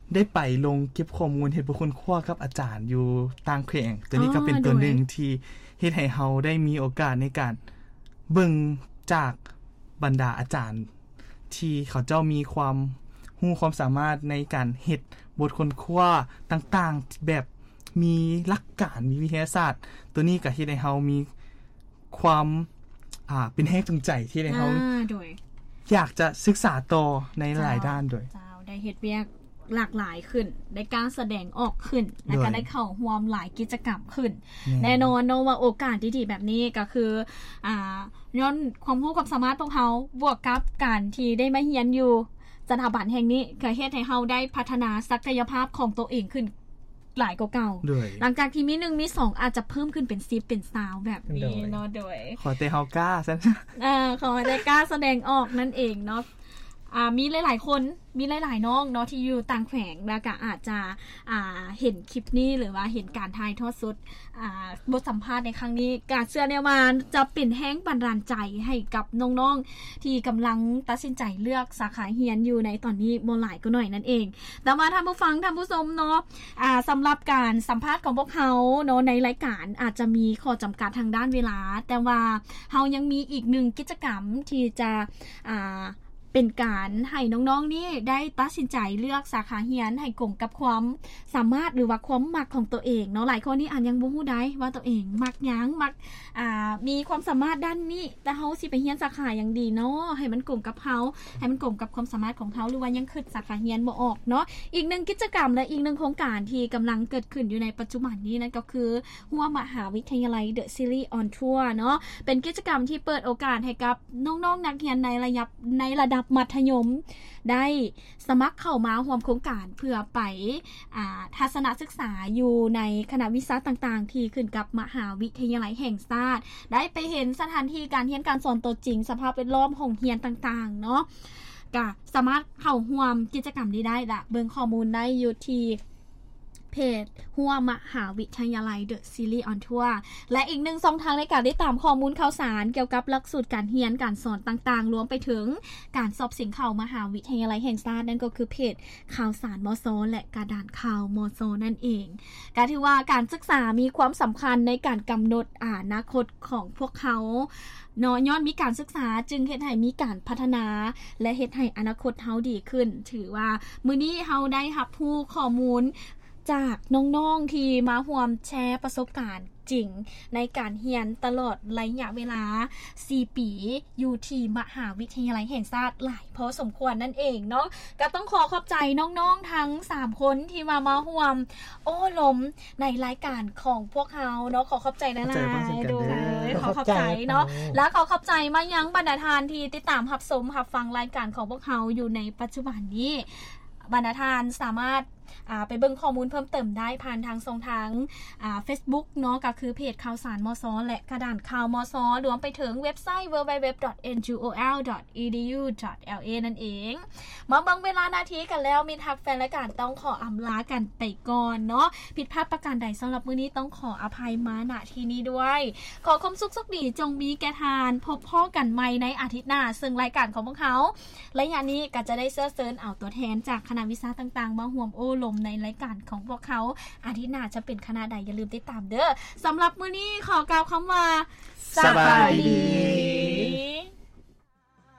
ได้ไปลงเก็บข้อมูลเฮ็ดบ่คนคว้ากับอาจารย์อยู่ต่างแขวงตัวนี้ก็เป็นตัวหนึ่งที่เฮ็ดให้เฮาได้มีโอกาสในการเบิ่งจากบรรดาอาจารย์ที่เขาเจ้ามีความรู้ความสามารถในการเฮ็ดบทค้นคว้าต่างๆแบบมีหลักการมีวิทยาศาสตร์ตัวนี้ก็เฮ็ดให้เฮามีความเป็นแรงจูงใจที่ให้เฮาอยากจะศึกษาต่อในหลายด้านด้วยเจ้าได้เฮ็ดเวียกหลากหลายขึ้นได้การแสดงออกขึ้นและก็ได้เข้าร่วมหลายกิจกรรมขึ้นแน่นอนเนาะว่าโอกาสดีๆแบบนี้ก็คือย้อนความรู้ความสามารถพวกเฮาบวกกับการที่ได้มาเรียนอยู่สถาบันแห่งนี้ก็เฮ็ดให้เฮาได้พัฒนาศักยภาพของตัวเองขึ้นหลายกว่าเก่าหลังจากที่มี1มี2อาจจะเพิ่มขึ้นเป็น10เป็น20แบบนี้เนาะโดยขอแต่เฮากล้าซั่นขอได้กล้าแสดงออกนั่นเองเนาะมีหลายๆคนมีหลายๆน้องเนาะที่อยู่ต่างแขวงแล้วก็อาจจะเห็นคลิปนี้หรือว่าเห็นการถ่ายทอดสดบทสัมภาษณ์ในครั้งนี้การเชื่อแนวมาจะเป็นแรงบันดาลใจให้กับน้องๆที่กำลังตัดสินใจเลือกสาขาเรียนอยู่ในตอนนี้บ่หลายก็หน่อยนั่นเองแต่ว่าท่านผู้ฟังท่านผู้ชมเนาะสำหรับการสัมภาษณ์ของพวกเขาเนาะในรายการอาจจะมีข้อจำกัดทางด้านเวลาแต่ว่าเฮายังมีอีก1กิจกรรมที่จะเป็นการให้น้องๆนี่ได้ตัดสินใจเลือกสาขาเรียนให้กลมกับความสามารถหรือว่าความมักของตัวเองเนาะหลายคนนี่ยังบ่ฮู้ได้ว่าตัวเองมักหยังมักมีความสามารถด้านนี้แต่เฮาสิไปเรียนสาขาอย่างดีเนาะให้มันกลมกับเฮาให้มันกลมกับความสามารถของเฮาหรือว่ายังคิดสาขาเรียนบ่ออกเนาะอีก1กิจกรรมและอีก1โครงการที่กำลังเกิดขึ้นอยู่ในปัจจุบันนี้นั่นก็คือหัวมหาวิทยาลัย The Series on Tour เนาะเป็นกิจกรรมที่เปิดโอกาสให้กับน้องๆนักเรียนในระดับมัธยมได้สมัครเข้ามาร่วมโครงการเพื่อไปทัศนศึกษาอยู่ในคณะวิชาต่างๆที่ขึ้นกับมหาวิทยาลัยแห่งชาติได้ไปเห็นสถานที่การเรียนการสอนตัวจริงสภาพแวดล้อมของเรียนต่างๆเนาะก็สามารถเข้าร่วมกิจกรรมนี้ได้ละเบิ่งข้อมูลได้อยู่ที่เพจหัวมหาวิทยาลัย The Series on Tour และอีก1ช่องทางในการได้ตามข้อมูลข่าวสารเกี่ยวกับหลักสูตรการเรียนการสอนต่างๆรวมไปถึงการสอบสิ่งเข้ามหาวิทยาลัยแห่งชาตินั่นก็คือเพจข่าวสารมส.และกระดานข่าวมส.นั่นเองก็ถือว่าการศึกษามีความสำคัญในการกำหนดอนาคตของพวกเขาเนาะย้อนมีการศึกษาจึงเฮ็ดให้มีการพัฒนาและเฮ็ดให้อนาคตเฮาดีขึ้นถือว่ามื้อนี้เฮาได้รับรู้ข้อมูลจากน้องๆที่มาร่วมแชร์ประสบการณ์จริงในการเรียนตลอดระยะเวลา4ปีอยู่ที่มหาวิทยาลัยแห่งชาติหลายพอสมควรนั่นเองเนาะก็ต้องขอบใจน้องๆทั้ง3คนที่มาร่วมโอ้ลมในรายการของพวกเราเนาะขอบใจหลายๆด้วยขอบใจเนาะและขอบใจมายังบรรดาทานที่ติดตามรับชมรับฟังรายการของพวกเราอยู่ในปัจจุบันนี้บรรดาทานสามารถไปเบิ่งข้อมูลเพิ่มเติมได้ผ่านทางช่องทางFacebook เนาะก็คือเพจข่าวสารมส.และกระดานข่าวมส.รวมไปถึงเว็บไซต์ www.ngol.edu.la นั่นเองมาเบิ่งเวลานาทีกันแล้วมีทักแฟนรายการต้องขออำลากันไปก่อนเนาะผิดพลาดประการใดสำหรับมื้อนี้ต้องขออภัยมาณที่นี้ด้วยขอความสุขดีจงมีแก่ทานพบพ่อกันใหม่ในอาทิตย์หน้าซึ่งรายการของพวกเขาระยะนี้ก็จะได้เชิญเอาตัวแทนจากคณะวิชาต่างๆมาร่วมโอ้ลมในรายการของพวกเขาอาทิตย์หน้าจะเป็นคณะใดอย่าลืมติดตามเด้อสำหรับมื้อนี้ขอกล่าวคำว่าสบายดี